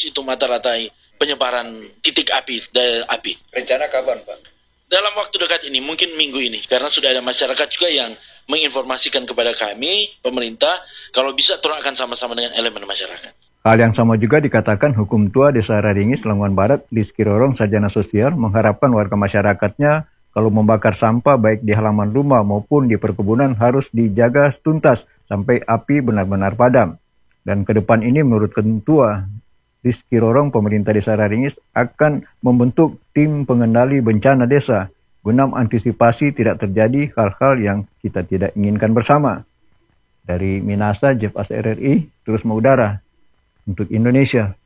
itu mata rantai penyebaran titik api. Rencana kapan, Pak? Dalam waktu dekat ini, mungkin minggu ini, karena sudah ada masyarakat juga yang menginformasikan kepada kami, pemerintah, kalau bisa turun akan sama-sama dengan elemen masyarakat. Hal yang sama juga dikatakan Hukum Tua Desa Raringis, Lamongan Barat, Rizky Rorong, Sarjana Sosial, mengharapkan warga masyarakatnya kalau membakar sampah baik di halaman rumah maupun di perkebunan harus dijaga tuntas sampai api benar-benar padam. Dan ke depan ini menurut Ketua Rizky Rorong, pemerintah Desa Raringis akan membentuk tim pengendali bencana desa guna antisipasi tidak terjadi hal-hal yang kita tidak inginkan bersama. Dari Minasa, Jeff As RRI, terus mengudara untuk Indonesia.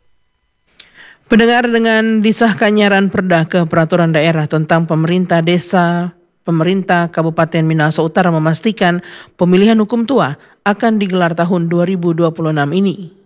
Pendengar, dengan disahkannya Ranperda ke peraturan daerah tentang pemerintah desa, pemerintah Kabupaten Minahasa Utara memastikan pemilihan hukum tua akan digelar tahun 2026 ini.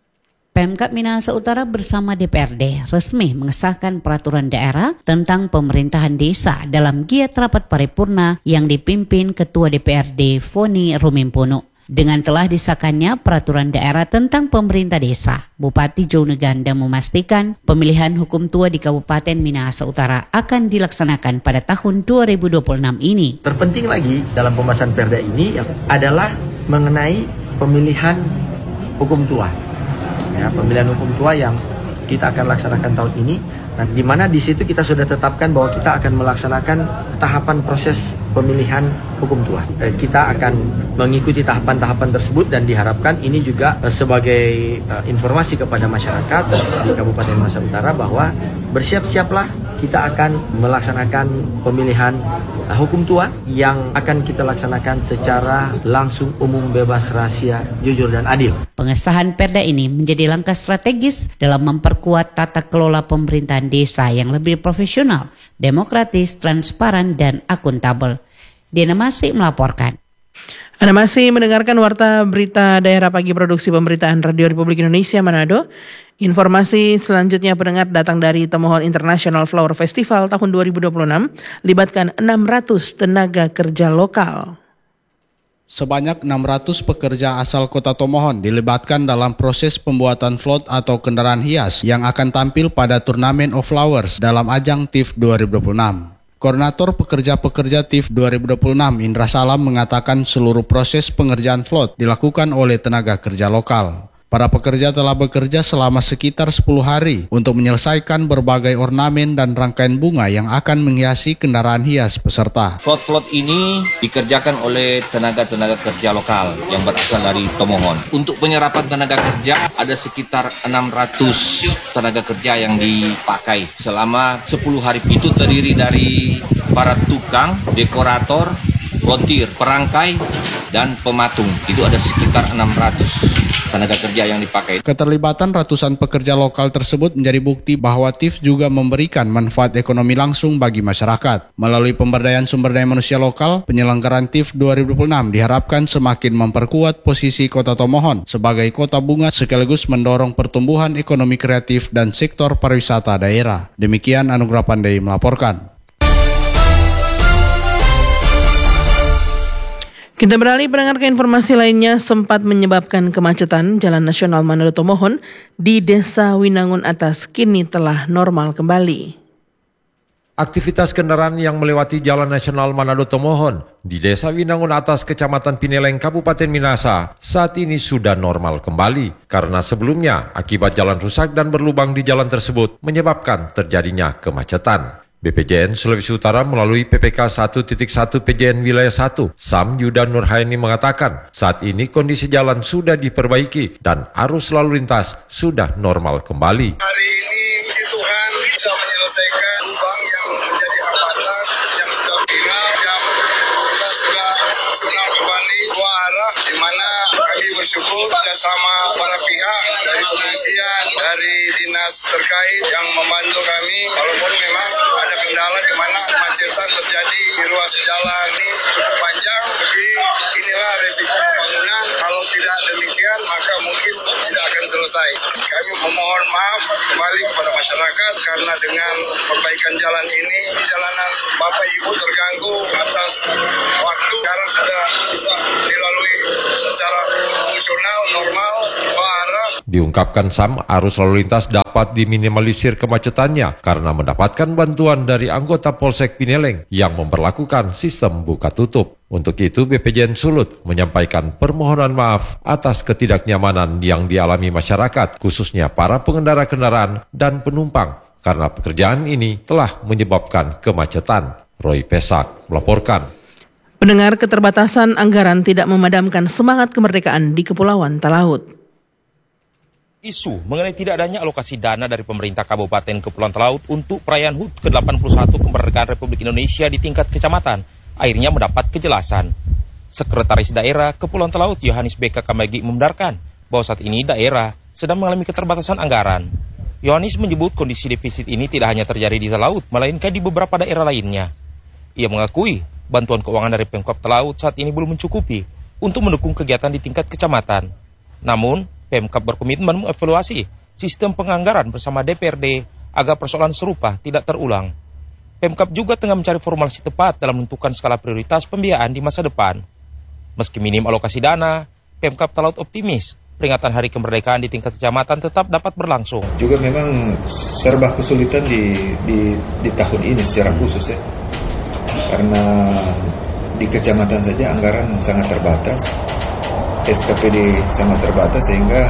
Pemkab Minahasa Utara bersama DPRD resmi mengesahkan peraturan daerah tentang pemerintahan desa dalam giat rapat paripurna yang dipimpin Ketua DPRD Foni Rumimpono. Dengan telah disahkannya peraturan daerah tentang pemerintah desa, Bupati Jauneganda memastikan pemilihan hukum tua di Kabupaten Minahasa Utara akan dilaksanakan pada tahun 2026 ini. Terpenting lagi dalam pembahasan Perda ini adalah mengenai pemilihan hukum tua. Ya, pemilihan hukum tua yang kita akan laksanakan tahun ini, nah, di mana di situ kita sudah tetapkan bahwa kita akan melaksanakan tahapan proses pemilihan hukum tua. Kita akan mengikuti tahapan-tahapan tersebut dan diharapkan ini juga sebagai informasi kepada masyarakat di Kabupaten Minahasa Utara bahwa bersiap-siaplah kita akan melaksanakan pemilihan hukum tua yang akan kita laksanakan secara langsung, umum, bebas, rahasia, jujur, dan adil. Pengesahan Perda ini menjadi langkah strategis dalam memperkuat tata kelola pemerintahan desa yang lebih profesional, demokratis, transparan, dan akuntabel. Diana Masih melaporkan. Anda masih mendengarkan Warta Berita Daerah Pagi Produksi Pemberitaan Radio Republik Indonesia Manado. Informasi selanjutnya pendengar datang dari Tomohon International Flower Festival tahun 2026, libatkan 600 tenaga kerja lokal. Sebanyak 600 pekerja asal Kota Tomohon dilibatkan dalam proses pembuatan float atau kendaraan hias yang akan tampil pada Turnamen of Flowers dalam ajang TIF 2026. Koordinator Pekerja-Pekerja TIF 2026 Indra Salam mengatakan seluruh proses pengerjaan float dilakukan oleh tenaga kerja lokal. Para pekerja telah bekerja selama sekitar 10 hari untuk menyelesaikan berbagai ornamen dan rangkaian bunga yang akan menghiasi kendaraan hias peserta. Float-float ini dikerjakan oleh tenaga-tenaga kerja lokal yang berasal dari Tomohon. Untuk penyerapan tenaga kerja ada sekitar 600 tenaga kerja yang dipakai selama 10 hari. Itu terdiri dari para tukang, dekorator, montir, perangkai, dan pematung. Itu ada sekitar 600 tenaga kerja yang dipakai. Keterlibatan ratusan pekerja lokal tersebut menjadi bukti bahwa TIF juga memberikan manfaat ekonomi langsung bagi masyarakat. Melalui pemberdayaan sumber daya manusia lokal, penyelenggaraan TIF 2026 diharapkan semakin memperkuat posisi Kota Tomohon sebagai kota bunga sekaligus mendorong pertumbuhan ekonomi kreatif dan sektor pariwisata daerah. Demikian Anugrah Pandai melaporkan. Kita beralih pendengar ke informasi lainnya. Sempat menyebabkan kemacetan Jalan Nasional Manado Tomohon di Desa Winangun Atas kini telah normal kembali. Aktivitas kendaraan yang melewati Jalan Nasional Manado Tomohon di Desa Winangun Atas, Kecamatan Pineleng, Kabupaten Minahasa saat ini sudah normal kembali karena sebelumnya akibat jalan rusak dan berlubang di jalan tersebut menyebabkan terjadinya kemacetan. BPJN Sulawesi Utara melalui PPK 1.1 PJN Wilayah 1, Sam Yuda Nurhaini mengatakan saat ini kondisi jalan sudah diperbaiki dan arus lalu lintas sudah normal kembali. Hari ini puji Tuhan bisa menyelesaikan lubang yang menjadi hambatan yang sudah viral, yang sudah kembali dua arah, di mana kami bersyukur bersama para pihak dari kepolisian, dari dinas terkait yang membantu kami. Walaupun memang ada kendala di mana kemacetan terjadi di ruas jalan ini cukup panjang, tapi inilah resiko pembangunan. Kalau tidak demikian maka mungkin tidak akan selesai. Kami memohon maaf kembali kepada masyarakat karena dengan perbaikan jalan ini perjalanan Bapak Ibu terganggu atas waktu. Sekarang sudah bisa dilalui secara fungsional normal dua arah. Diungkapkan Sam, arus lalu lintas dapat dapat diminimalisir kemacetannya karena mendapatkan bantuan dari anggota Polsek Pineleng yang memperlakukan sistem buka tutup. Untuk itu, BPJN Sulut menyampaikan permohonan maaf atas ketidaknyamanan yang dialami masyarakat, khususnya para pengendara kendaraan dan penumpang, karena pekerjaan ini telah menyebabkan kemacetan. Roy Pesak melaporkan. Pendengar, keterbatasan anggaran tidak memadamkan semangat kemerdekaan di Kepulauan Talaut. Isu mengenai tidak adanya alokasi dana dari pemerintah Kabupaten Kepulauan Talaut untuk perayaan HUT ke-81 kemerdekaan Republik Indonesia di tingkat kecamatan akhirnya mendapat kejelasan. Sekretaris Daerah Kepulauan Talaut Yohanes BK Kamagi membenarkan bahwa saat ini daerah sedang mengalami keterbatasan anggaran. Yohanes menyebut kondisi defisit ini tidak hanya terjadi di Talaut, melainkan di beberapa daerah lainnya. Ia mengakui bantuan keuangan dari Pemkab Talaut saat ini belum mencukupi untuk mendukung kegiatan di tingkat kecamatan. Namun, Pemkab berkomitmen mengevaluasi sistem penganggaran bersama DPRD agar persoalan serupa tidak terulang. Pemkab juga tengah mencari formulasi tepat dalam menentukan skala prioritas pembiayaan di masa depan. Meski minim alokasi dana, Pemkab Talaut optimis peringatan Hari Kemerdekaan di tingkat kecamatan tetap dapat berlangsung. Juga memang serba kesulitan di tahun ini secara khusus ya. Karena di kecamatan saja anggaran sangat terbatas, SKPD sangat terbatas, sehingga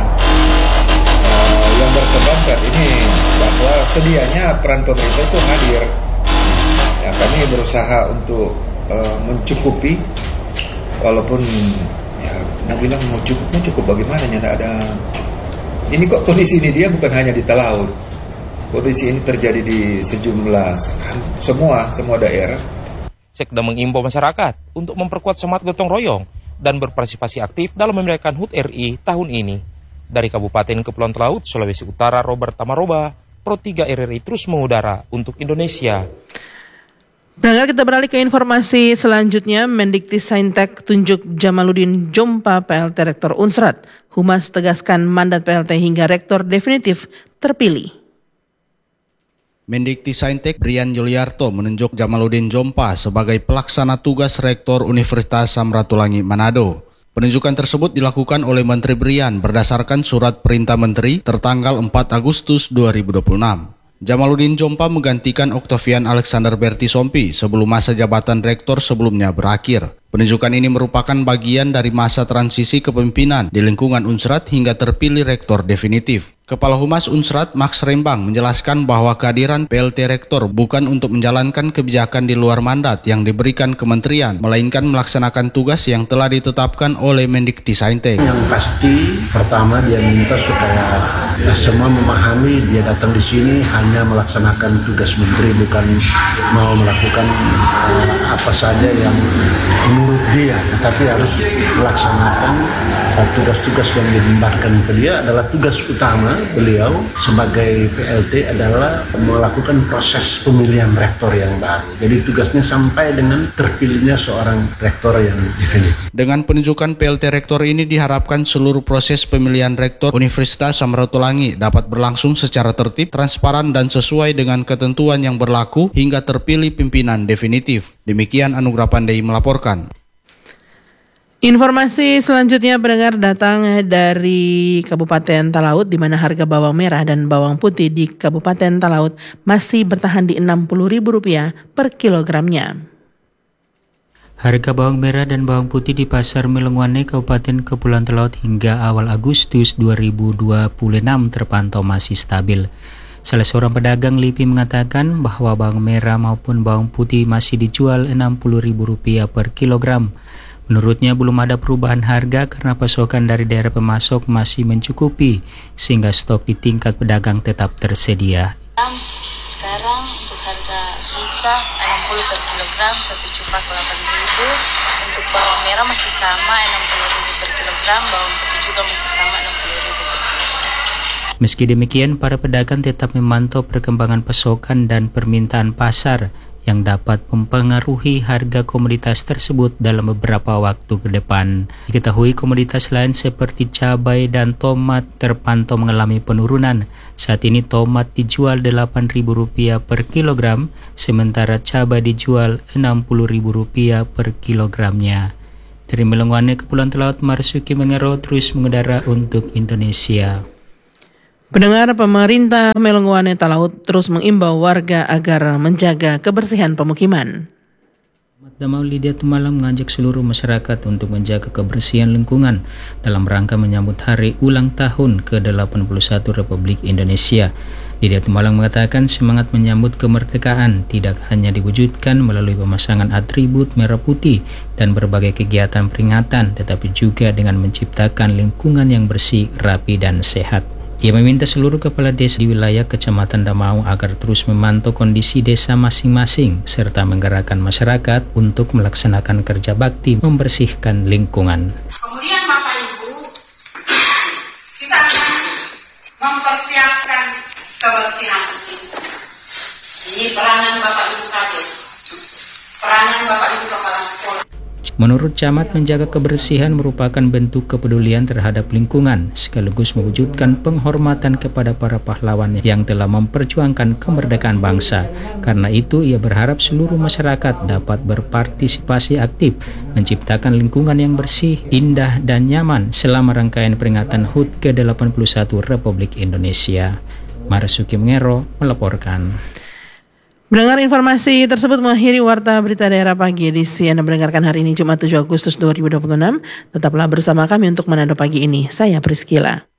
yang berkembang saat ini bahwa sedianya peran pemerintah itu hadir. Ya, kami berusaha untuk mencukupi, walaupun ya nak bilang mau cukup bagaimana, nyata ada. Ini kok kondisi ini dia bukan hanya di Talaut. Kondisi ini terjadi di sejumlah semua daerah. Sekda mengimbau masyarakat untuk memperkuat semangat gotong royong dan berpartisipasi aktif dalam merayakan HUT RI tahun ini. Dari Kabupaten Kepulauan Talaut, Sulawesi Utara, Robert Tamaroba, Pro 3 RRI terus mengudara untuk Indonesia. Pendengar, kita beralih ke informasi selanjutnya. Mendikti-Saintek tunjuk Jamaluddin Jompa PLT Rektor Unsrat. Humas tegaskan mandat PLT hingga rektor definitif terpilih. Mendikti-Saintek Brian Yuliarto menunjuk Jamaluddin Jompa sebagai pelaksana tugas Rektor Universitas Samratulangi Manado. Penunjukan tersebut dilakukan oleh Menteri Brian berdasarkan surat perintah Menteri tertanggal 4 Agustus 2026. Jamaluddin Jompa menggantikan Octavian Alexander Bertisompi sebelum masa jabatan rektor sebelumnya berakhir. Penunjukan ini merupakan bagian dari masa transisi kepemimpinan di lingkungan Unsrat hingga terpilih rektor definitif. Kepala Humas Unsrat, Max Rembang, menjelaskan bahwa kehadiran PLT Rektor bukan untuk menjalankan kebijakan di luar mandat yang diberikan kementerian, melainkan melaksanakan tugas yang telah ditetapkan oleh Mendikti-Saintek. Yang pasti, pertama dia minta supaya semua memahami dia datang di sini hanya melaksanakan tugas menteri, bukan mau melakukan apa saja yang menurut dia, tetapi harus melaksanakan tugas-tugas yang diembarkan ke dia. Adalah tugas utama beliau sebagai PLT adalah melakukan proses pemilihan rektor yang baru. Jadi tugasnya sampai dengan terpilihnya seorang rektor yang definitif. Dengan penunjukan PLT rektor ini diharapkan seluruh proses pemilihan rektor Universitas Samratulangi dapat berlangsung secara tertib, transparan dan sesuai dengan ketentuan yang berlaku hingga terpilih pimpinan definitif. Demikian Anugrah Pandai melaporkan. Informasi selanjutnya pendengar datang dari Kabupaten Talaut, di mana harga bawang merah dan bawang putih di Kabupaten Talaut masih bertahan di Rp60.000 per kilogramnya. Harga bawang merah dan bawang putih di Pasar Melengwane, Kabupaten Kepulauan Talaut hingga awal Agustus 2026 terpantau masih stabil. Salah seorang pedagang LIPI mengatakan bahwa bawang merah maupun bawang putih masih dijual Rp60.000 per kilogram. Menurutnya belum ada perubahan harga karena pasokan dari daerah pemasok masih mencukupi sehingga stok di tingkat pedagang tetap tersedia. Sekarang untuk harga rica 60 per kilogram, 1 cupak 8.000. Untuk bawang merah masih sama 60.000 per kilogram, bawang putih juga masih sama 60.000 per kilogram. Meski demikian, para pedagang tetap memantau perkembangan pasokan dan permintaan pasar yang dapat mempengaruhi harga komoditas tersebut dalam beberapa waktu ke depan. Diketahui komoditas lain seperti cabai dan tomat terpantau mengalami penurunan. Saat ini tomat dijual Rp8.000 per kilogram, sementara cabai dijual Rp60.000 per kilogramnya. Dari Melengwane, Kepulauan Talaut, Marsuki Mengero terus mengudara untuk Indonesia. Pendengar, pemerintah Melongoane Talaut terus mengimbau warga agar menjaga kebersihan pemukiman. Damau Lydia Tumalam mengajak seluruh masyarakat untuk menjaga kebersihan lingkungan dalam rangka menyambut hari ulang tahun ke-81 Republik Indonesia. Lydia Tumalam mengatakan semangat menyambut kemerdekaan tidak hanya diwujudkan melalui pemasangan atribut merah putih dan berbagai kegiatan peringatan, tetapi juga dengan menciptakan lingkungan yang bersih, rapi, dan sehat. Ia meminta seluruh kepala desa di wilayah Kecamatan Damau agar terus memantau kondisi desa masing-masing serta menggerakkan masyarakat untuk melaksanakan kerja bakti membersihkan lingkungan. Kemudian Bapak Ibu, kita akan mempersiapkan kebersihan itu. Ini peranan Bapak Ibu Kades, peranan Bapak Ibu Kepala Sekolah. Menurut Camat, menjaga kebersihan merupakan bentuk kepedulian terhadap lingkungan, sekaligus mewujudkan penghormatan kepada para pahlawan yang telah memperjuangkan kemerdekaan bangsa. Karena itu, ia berharap seluruh masyarakat dapat berpartisipasi aktif, menciptakan lingkungan yang bersih, indah, dan nyaman selama rangkaian peringatan HUT ke-81 Republik Indonesia. Marasuki Mengero melaporkan. Mendengar informasi tersebut mengakhiri Warta Berita Daerah Pagi edisi Anda mendengarkan hari ini Jumat 7 Agustus 2026. Tetaplah bersama kami untuk Manado Pagi ini. Saya Priscila.